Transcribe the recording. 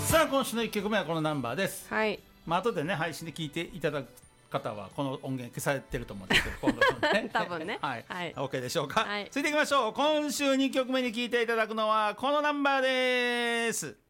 さあ今週の1曲目はこのナンバーです。 はい。 後でね配信で聞いていただく方はこの音源消されてると思うんですけど今度ね多分ねはい、 はい、 OK でしょうか、 はい、 ついていきましょう。今週2曲目に聞いていただくのはこのナンバーです。